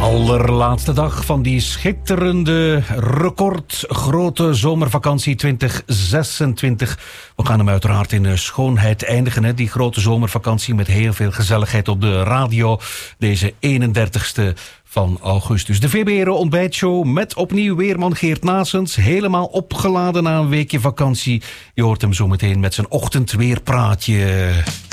Allerlaatste dag van die schitterende, recordgrote zomervakantie 2026. We gaan hem uiteraard in schoonheid eindigen, die grote zomervakantie met heel veel gezelligheid op de radio. Deze 31ste van augustus. De VBRO ontbijtshow met opnieuw weerman Geert Naessens. Helemaal opgeladen na een weekje vakantie. Je hoort hem zo meteen met zijn ochtendweerpraatje.